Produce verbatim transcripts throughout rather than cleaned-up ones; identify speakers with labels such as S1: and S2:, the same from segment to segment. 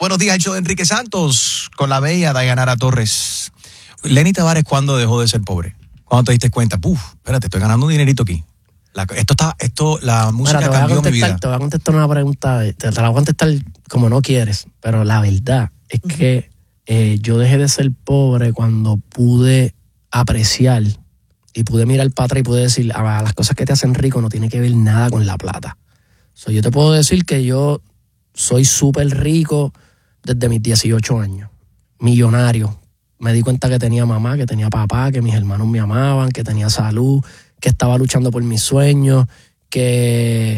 S1: Buenos días, el show de Enrique Santos con la bella Dayanara Torres. Lenny Tavares, ¿cuándo dejó de ser pobre? ¿Cuándo te diste cuenta? Puf, espérate, estoy ganando un dinerito aquí. La, esto está, esto, la música
S2: Mira,
S1: cambió mi vida.
S2: Te voy a contestar una pregunta, te, te la voy a contestar como no quieres, pero la verdad es uh-huh. que eh, yo dejé de ser pobre cuando pude apreciar y pude mirar para atrás y pude decir, a las cosas que te hacen rico no tiene que ver nada con la plata. So, yo te puedo decir que yo soy súper rico desde mis dieciocho años, millonario. Me di cuenta que tenía mamá, que tenía papá, que mis hermanos me amaban, que tenía salud, que estaba luchando por mis sueños, que,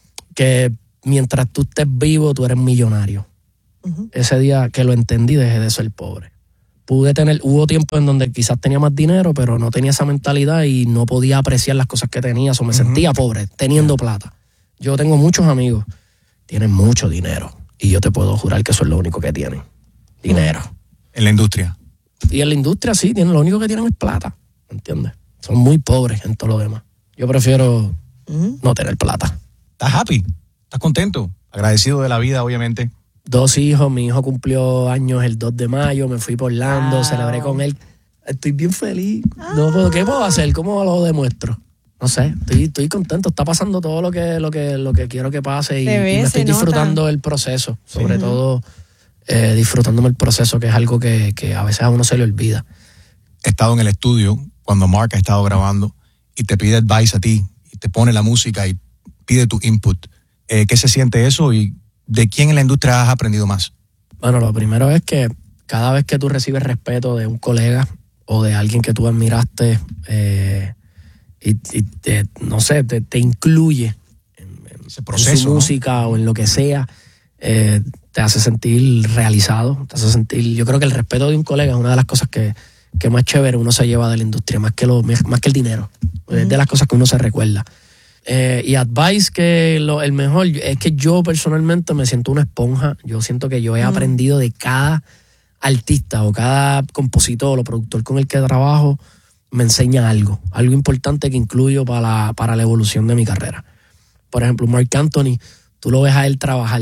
S2: que mientras tú estés vivo, tú eres millonario. Uh-huh. Ese día que lo entendí, dejé de ser pobre. Pude tener, hubo tiempo en donde quizás tenía más dinero, pero no tenía esa mentalidad y no podía apreciar las cosas que tenía. O me uh-huh. sentía pobre, teniendo uh-huh. plata. Yo tengo muchos amigos, tienen mucho dinero. Y yo te puedo jurar que eso es lo único que tienen. Dinero.
S1: En la industria.
S2: Y en la industria sí, tienen, lo único que tienen es plata. ¿Entiendes? Son muy pobres en todo lo demás. Yo prefiero uh-huh. no tener plata.
S1: ¿Estás happy? ¿Estás contento? Agradecido de la vida, obviamente.
S2: Dos hijos, mi hijo cumplió años el dos de mayo, me fui por Orlando, wow. celebré con él. Estoy bien feliz. Ah. No puedo, ¿qué puedo hacer? ¿Cómo lo demuestro? No sé, estoy, estoy contento. Está pasando todo lo que, lo que, lo que quiero que pase y,
S3: ve,
S2: y me estoy disfrutando
S3: nota.
S2: el proceso. Sobre
S3: sí.
S2: todo eh, disfrutándome el proceso, que es algo que, que a veces a uno se le olvida.
S1: He estado en el estudio cuando Mark ha estado grabando y te pide advice a ti y te pone la música y pide tu input. Eh, ¿Qué se siente eso y de quién en la industria has aprendido más?
S2: Bueno, lo primero es que cada vez que tú recibes respeto de un colega o de alguien que tú admiraste, eh, y, y te, no sé, te, te incluye en, en, Ese proceso, en su música, ¿no? O en lo que sea, eh, te hace sentir realizado, te hace sentir, yo creo que el respeto de un colega es una de las cosas que, que más chévere uno se lleva de la industria, más que, lo, más que el dinero, uh-huh. es de las cosas que uno se recuerda. Eh, y advice que lo, el mejor es que yo personalmente me siento una esponja. Yo siento que yo he uh-huh. aprendido de cada artista o cada compositor o productor con el que trabajo. Me enseña algo, algo importante que incluyo para la, para la evolución de mi carrera. Por ejemplo, Marc Anthony, tú lo ves a él trabajar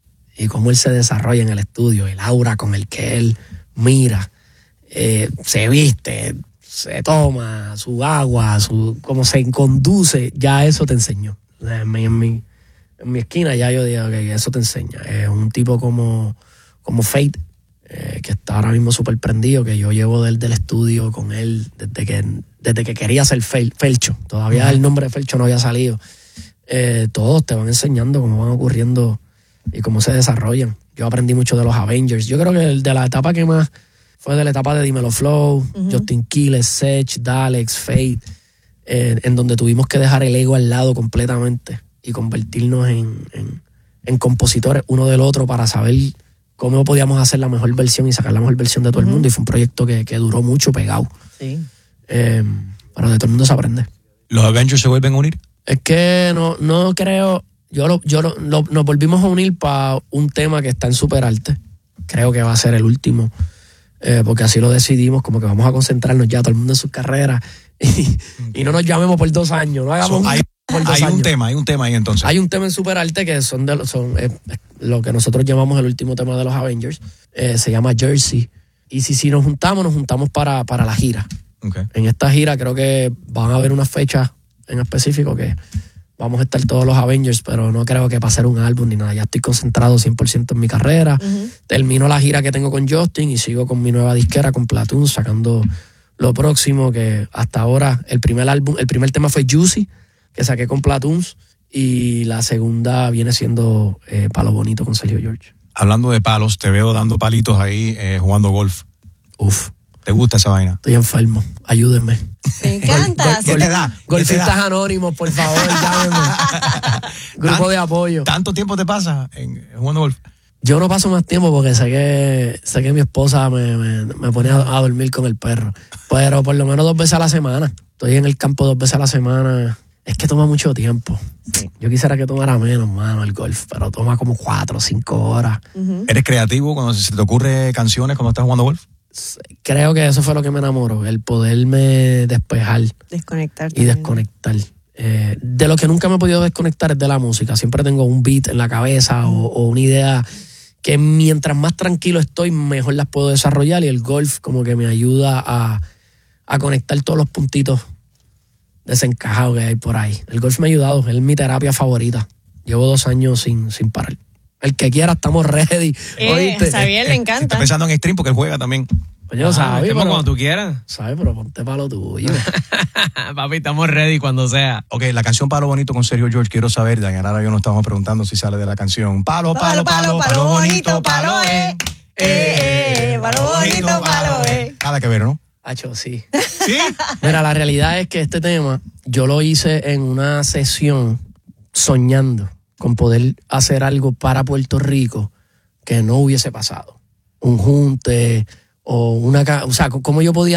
S2: y cómo él se desarrolla en el estudio, el aura con el que él mira, eh, se viste, se toma su agua, su, cómo se conduce, ya eso te enseñó. En mi, en mi, en mi esquina ya yo digo que eso te enseña. Es un tipo como, como Fate, Eh, que está ahora mismo súper prendido, que yo llevo del, del estudio con él desde que, desde que quería ser Fel, Felcho. Todavía uh-huh. el nombre de Felcho no había salido. Eh, todos te van enseñando cómo van ocurriendo y cómo se desarrollan. Yo aprendí mucho de los Avengers. Yo creo que el de la etapa que más fue de la etapa de Dímelo Flow, uh-huh. Justin Quiles, Sech, Dalex, Fate, eh, en donde tuvimos que dejar el ego al lado completamente y convertirnos en, en, en compositores uno del otro para saber cómo podíamos hacer la mejor versión y sacar la mejor versión de todo uh-huh. el mundo. Y fue un proyecto que, que duró mucho pegado.
S3: Sí.
S2: Eh, pero de todo el mundo se aprende.
S1: ¿Los Avengers se vuelven a unir?
S2: Es que no, no creo... Yo, lo, yo lo, lo, nos volvimos a unir para un tema que está en Superarte. Creo que va a ser el último. Eh, porque así lo decidimos, como que vamos a concentrarnos ya todo el mundo en sus carreras. Y, y no nos llamemos por dos años. No hagamos...
S1: So, hay
S2: por dos
S1: hay
S2: años.
S1: un tema, hay un tema ahí entonces.
S2: Hay un tema en Superarte que son, de, son eh, lo que nosotros llamamos el último tema de los Avengers. Eh, se llama Jersey. Y si, si nos juntamos, nos juntamos para, para la gira.
S1: Okay.
S2: En esta gira creo que van a haber unas fechas en específico que vamos a estar todos los Avengers, pero no creo que para hacer un álbum ni nada. Ya estoy concentrado cien por ciento en mi carrera. Uh-huh. Termino la gira que tengo con Justin y sigo con mi nueva disquera, con Platoon, sacando lo próximo, que hasta ahora el primer álbum, el primer tema fue Juicy, que saqué con Platoons, y la segunda viene siendo eh, Palo Bonito con Sergio George.
S1: Hablando de palos, te veo dando palitos ahí eh, jugando golf.
S2: Uf.
S1: ¿Te gusta esa vaina?
S2: Estoy enfermo, ayúdenme.
S3: Me encanta.
S1: ¿Qué te da?
S2: Golfistas anónimos, por favor, llámenme. Grupo de apoyo.
S1: ¿Tanto tiempo te pasa en, en jugando golf?
S2: Yo no paso más tiempo porque sé que sé que mi esposa me, me, me pone a, a dormir con el perro. Pero por lo menos dos veces a la semana. Estoy en el campo dos veces a la semana. Es que toma mucho tiempo. Sí. Yo quisiera que tomara menos, mano, el golf, pero toma como cuatro o cinco horas.
S3: Uh-huh.
S1: ¿Eres creativo cuando se te ocurre canciones cuando estás jugando golf?
S2: Creo que eso fue lo que me enamoró, el poderme despejar.
S3: Desconectar.
S2: Y desconectar. Eh, de lo que nunca me he podido desconectar es de la música. Siempre tengo un beat en la cabeza uh-huh. o, o una idea que mientras más tranquilo estoy, mejor las puedo desarrollar, y el golf como que me ayuda a, a conectar todos los puntitos desencajados que hay por ahí. El golf me ha ayudado, es mi terapia favorita. Llevo dos años sin, sin parar. El que quiera, estamos ready.
S3: Eh,
S2: ¿Oíste?
S3: Xavier le
S1: Estoy
S3: encanta.
S1: pensando en stream porque él juega también.
S2: Pues yo
S4: Ah,
S2: sabía,
S4: metemos
S2: pero,
S4: cuando tú quieras.
S2: ¿sabes? Pero ponte para lo tuyo.
S4: Papi, estamos ready cuando sea.
S1: Ok, la canción Palo Bonito con Sergio George, quiero saber, Dayanara y yo nos estábamos preguntando si sale de la canción. Palo, palo, palo, palo, bonito, palo, eh.
S3: Eh, eh, palo bonito, palo, eh.
S1: Nada que ver, ¿no?
S2: Hacho, sí.
S1: ¿Sí?
S2: Mira, la realidad es que este tema yo lo hice en una sesión soñando con poder hacer algo para Puerto Rico que no hubiese pasado. Un junte o una... ca- O sea, ¿cómo yo podía